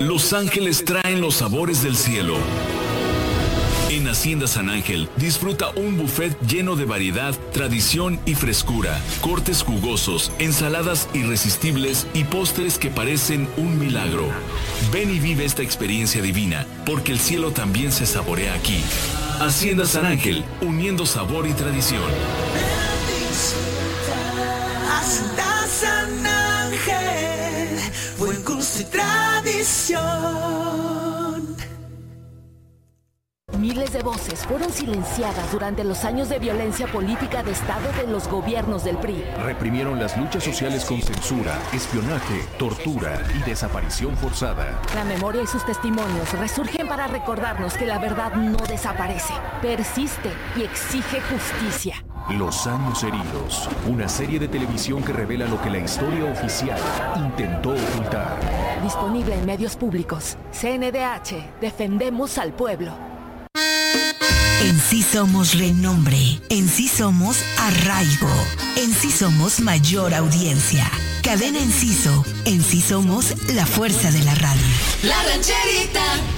Los ángeles traen los sabores del cielo. En Hacienda San Ángel, disfruta un buffet lleno de variedad, tradición y frescura, cortes jugosos, ensaladas irresistibles y postres que parecen un milagro. Ven y vive esta experiencia divina, porque el cielo también se saborea aquí. Hacienda San Ángel, uniendo sabor y tradición. Hacienda San Ángel, buen gusto y tradición. Miles de voces fueron silenciadas durante los años de violencia política de Estado de los gobiernos del PRI. Reprimieron las luchas sociales con censura, espionaje, tortura y desaparición forzada. La memoria y sus testimonios resurgen para recordarnos que la verdad no desaparece, persiste y exige justicia. Los años heridos, una serie de televisión que revela lo que la historia oficial intentó ocultar. Disponible en medios públicos. CNDH, defendemos al pueblo. En sí somos renombre, en sí somos arraigo, en sí somos mayor audiencia. Cadena Enciso, en sí somos la fuerza de la radio. La Rancherita.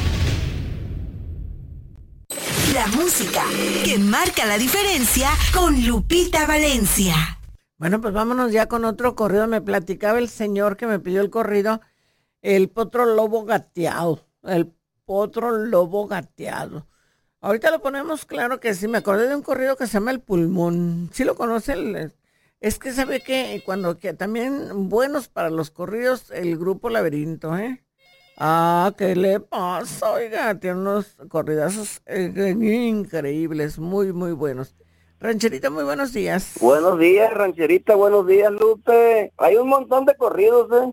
La música que marca la diferencia con Lupita Valencia. Bueno, pues vámonos ya con otro corrido. Me platicaba el señor que me pidió el corrido, el potro lobo gateado, el potro lobo gateado. Ahorita lo ponemos, claro que sí. Me acordé de un corrido que se llama El Pulmón. ¿Sí lo conoce? Es que sabe que también buenos para los corridos el grupo Laberinto, ¿eh? Ah, ¿qué le pasa? Oiga, tiene unos corridazos increíbles, muy, muy buenos. Rancherita, muy buenos días. Buenos días, Rancherita, buenos días, Lupe. Hay un montón de corridos, ¿eh?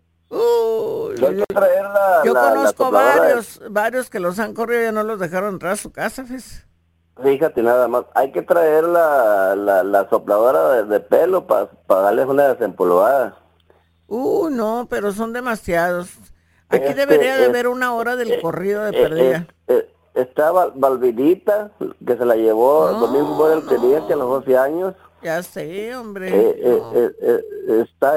Yo conozco varios que los han corrido y ya no los dejaron entrar a su casa, ¿ves? Fíjate nada más, hay que traer la sopladora de pelo para darles una desempolvada. No, pero son demasiados. Aquí debería de haber una hora del corrido de perdida. Está Valvidita, que se la llevó Domingo del Teniente a los 12 años. Ya sé, hombre. Está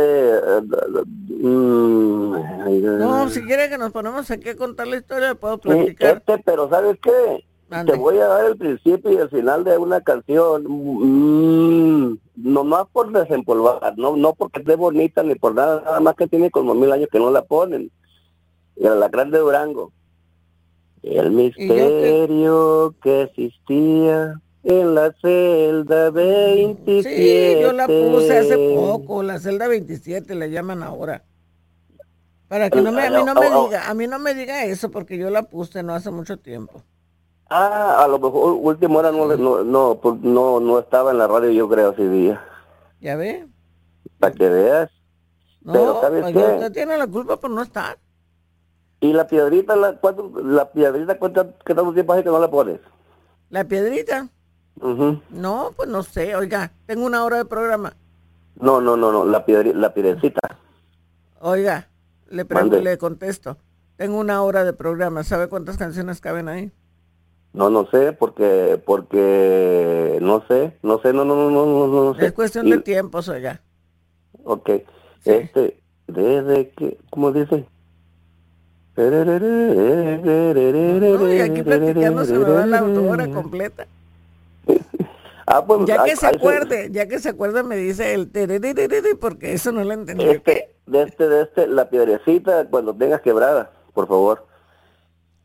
No, si quiere que nos ponemos aquí a contar la historia, puedo platicar. Pero ¿sabes qué? Ande. Te voy a dar el principio y el final de una canción. Nomás por desempolvar, no porque esté bonita ni por nada más que tiene como 1000 años que no la ponen. Y la Grande Durango. El misterio que existía en la celda 27. Sí, yo la puse hace poco, la celda 27 le llaman ahora. Para que a mí no me diga eso, porque yo la puse no hace mucho tiempo. A lo mejor última hora no estaba en la radio, yo creo, ese día. ¿Ya ve? Para que veas. No, pero ¿sabes pues qué? usted tiene la culpa por no estar. Y la piedrita, ¿qué tanto tiempo hace que no la pones? ¿La piedrita? No, pues no sé, oiga, tengo una hora de programa. No, la piedrecita. Oiga, le contesto, tengo una hora de programa, ¿sabe cuántas canciones caben ahí? No sé, porque no sé. Es cuestión de tiempos, oiga. Ok, sí. Desde que, ¿cómo dice? No, y aquí platicando se me va la hora completa. Pues, ya que se acuerde me dice el tererere, porque eso no lo entendí. La piedrecita cuando tengas quebrada, por favor.